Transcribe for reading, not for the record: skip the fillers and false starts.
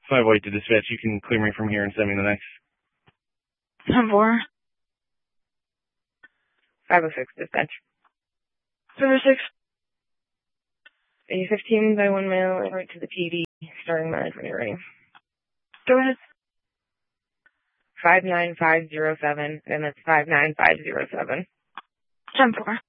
508 to dispatch. You can clear me from here and send me the next. 10-4. 506 dispatch. 506. A 15 by 1 mile right to the PD, starting mileage when you're ready. Go ahead. 59507, and that's 59507. 10-4.